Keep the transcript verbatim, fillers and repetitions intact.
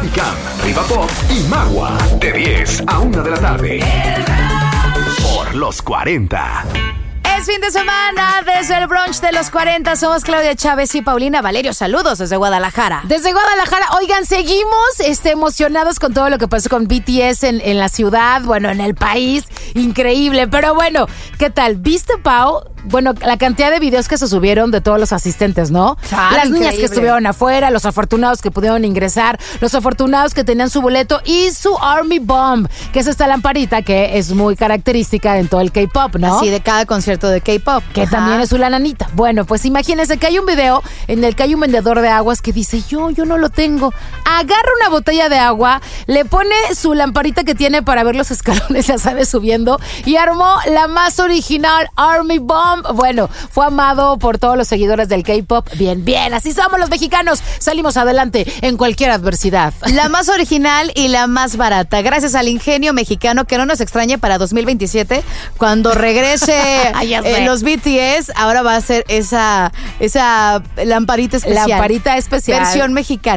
Unicam, Riva Pop y Magua. De diez a una de la tarde. Por los cuarenta. Es fin de semana desde el brunch de los cuarenta. Somos Claudia Chávez y Paulina Valerio. Saludos desde Guadalajara. Desde Guadalajara, oigan, seguimos este, emocionados con todo lo que pasó con B T S en, en la ciudad, bueno, en el país. Increíble, pero bueno, ¿qué tal? ¿Viste, Pau? Bueno, la cantidad de videos que se subieron de todos los asistentes, ¿no? Ah, Las increíble. niñas que estuvieron afuera, los afortunados que pudieron ingresar, los afortunados que tenían su boleto y su Army Bomb, que es esta lamparita que es muy característica en todo el K-pop, ¿no? Así de cada concierto de K-pop. Que Ajá. también es una nanita. Bueno, pues imagínense que hay un video en el que hay un vendedor de aguas que dice, yo, yo no lo tengo. Agarra una botella de agua, le pone su lamparita que tiene para ver los escalones, ya sabes, subiendo, y armó la más original Army Bomb. Bueno, fue amado por todos los seguidores del K-pop. Bien, bien, así somos los mexicanos. Salimos adelante en cualquier adversidad. La más original y la más barata. Gracias al ingenio mexicano, que no nos extrañe para dos mil veintisiete, cuando regrese eh, los B T S, ahora va a ser esa, esa lamparita especial. Lamparita especial. Versión mexicana.